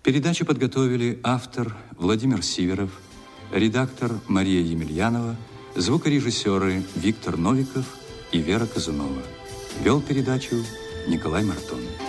Передачу подготовили автор Владимир Сиверов, редактор Мария Емельянова, звукорежиссеры Виктор Новиков и Вера Казунова. Вел передачу Николай Мартон.